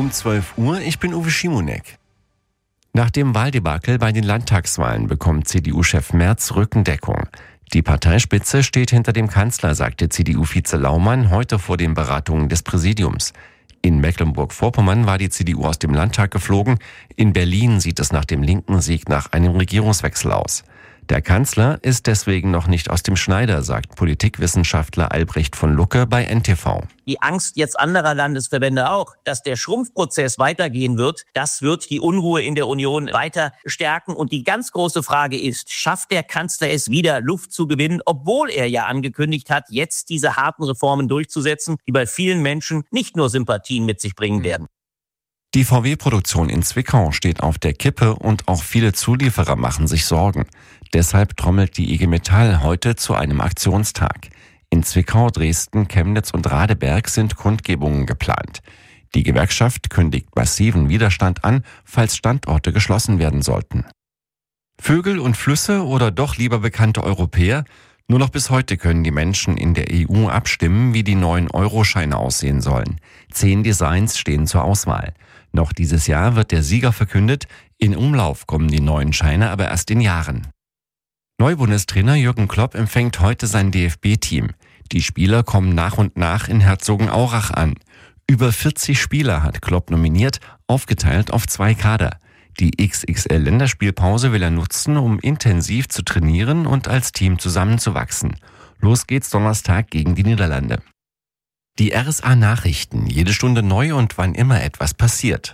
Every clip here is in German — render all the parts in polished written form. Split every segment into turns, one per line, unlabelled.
um 12 Uhr. Ich bin Uwe Schimonek. Nach dem Wahldebakel bei den Landtagswahlen bekommt CDU-Chef Merz Rückendeckung. Die Parteispitze steht hinter dem Kanzler, sagte CDU-Vize Laumann heute vor den Beratungen des Präsidiums. In Mecklenburg-Vorpommern war die CDU aus dem Landtag geflogen. In Berlin sieht es nach dem linken Sieg nach einem Regierungswechsel aus. Der Kanzler ist deswegen noch nicht aus dem Schneider, sagt Politikwissenschaftler Albrecht von Lucke bei NTV.
Die Angst jetzt anderer Landesverbände auch, dass der Schrumpfprozess weitergehen wird, das wird die Unruhe in der Union weiter stärken. Und die ganz große Frage ist, schafft der Kanzler es wieder, Luft zu gewinnen, obwohl er ja angekündigt hat, jetzt diese harten Reformen durchzusetzen, die bei vielen Menschen nicht nur Sympathien mit sich bringen werden.
Die VW-Produktion in Zwickau steht auf der Kippe und auch viele Zulieferer machen sich Sorgen. Deshalb trommelt die IG Metall heute zu einem Aktionstag. In Zwickau, Dresden, Chemnitz und Radeberg sind Kundgebungen geplant. Die Gewerkschaft kündigt massiven Widerstand an, falls Standorte geschlossen werden sollten. Vögel und Flüsse oder doch lieber bekannte Europäer? Nur noch bis heute können die Menschen in der EU abstimmen, wie die neuen Euroscheine aussehen sollen. 10 Designs stehen zur Auswahl. Noch dieses Jahr wird der Sieger verkündet. In Umlauf kommen die neuen Scheine aber erst in Jahren. Neubundestrainer Jürgen Klopp empfängt heute sein DFB-Team. Die Spieler kommen nach und nach in Herzogenaurach an. Über 40 Spieler hat Klopp nominiert, aufgeteilt auf 2 Kader. Die XXL-Länderspielpause will er nutzen, um intensiv zu trainieren und als Team zusammenzuwachsen. Los geht's Donnerstag gegen die Niederlande. Die RSA-Nachrichten, jede Stunde neu und wann immer etwas passiert.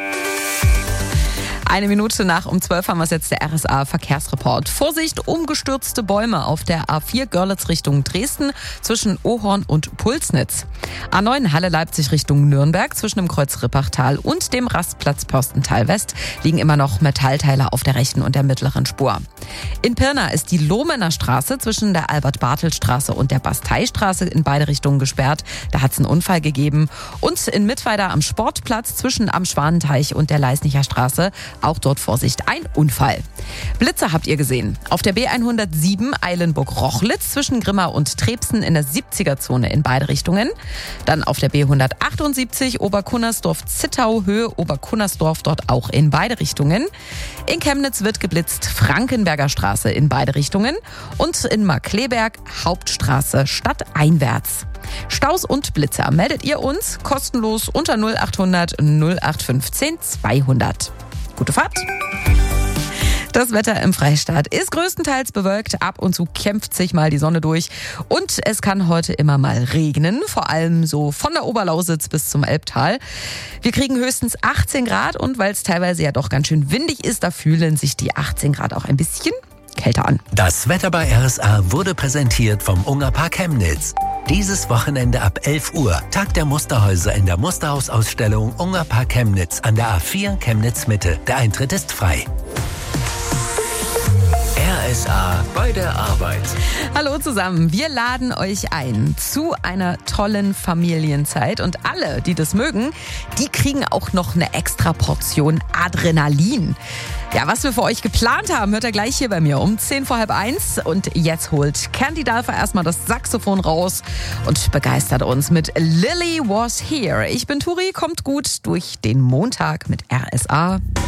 1 Minute nach um 12 haben wir jetzt der RSA-Verkehrsreport. Vorsicht, umgestürzte Bäume auf der A4 Görlitz Richtung Dresden zwischen Ohorn und Pulsnitz. A9 Halle-Leipzig Richtung Nürnberg zwischen dem Kreuz Rippachtal und dem Rastplatz Pörstental West liegen immer noch Metallteile auf der rechten und der mittleren Spur. In Pirna ist die Lohmener Straße zwischen der Albert-Bartel-Straße und der Basteistraße in beide Richtungen gesperrt. Da hat es einen Unfall gegeben. Und in Mittweida am Sportplatz zwischen am Schwanenteich und der Leisnicher Straße auch dort Vorsicht, ein Unfall. Blitze habt ihr gesehen. Auf der B107 Eilenburg-Rochlitz zwischen Grimma und Trebsen in der 70er-Zone in beide Richtungen. Dann auf der B178 Oberkunnersdorf-Zittau Höhe Oberkunnersdorf dort auch in beide Richtungen. In Chemnitz wird geblitzt Frankenberger Straße in beide Richtungen. Und in Markleberg Hauptstraße stadteinwärts. Staus und Blitzer meldet ihr uns kostenlos unter 0800 0815 200. Gute Fahrt! Das Wetter im Freistaat ist größtenteils bewölkt. Ab und zu kämpft sich mal die Sonne durch. Und es kann heute immer mal regnen. Vor allem so von der Oberlausitz bis zum Elbtal. Wir kriegen höchstens 18 Grad. Und weil es teilweise ja doch ganz schön windig ist, da fühlen sich die 18 Grad auch ein bisschen kälter an.
Das Wetter bei RSA wurde präsentiert vom Ungerpark Chemnitz. Dieses Wochenende ab 11 Uhr Tag der Musterhäuser in der Musterhausausstellung Ungerpark Chemnitz an der A4 Chemnitz Mitte. Der Eintritt ist frei. RSA bei der Arbeit.
Hallo zusammen, wir laden euch ein zu einer tollen Familienzeit und alle, die das mögen, die kriegen auch noch eine extra Portion Adrenalin. Ja, was wir für euch geplant haben, hört ihr gleich hier bei mir um 1:10 und jetzt holt Candy Dalfer erstmal das Saxophon raus und begeistert uns mit Lily Was Here. Ich bin Turi, kommt gut durch den Montag mit RSA.